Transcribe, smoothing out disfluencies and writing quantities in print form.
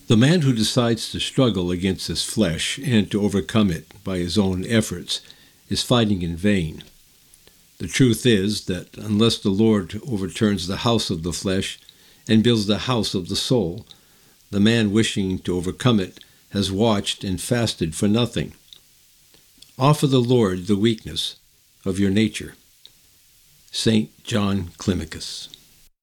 The man who decides to struggle against his flesh and to overcome it by his own efforts is fighting in vain. The truth is that unless the Lord overturns the house of the flesh and builds the house of the soul, the man wishing to overcome it has watched and fasted for nothing. Offer the Lord the weakness of your nature. St. John Climacus.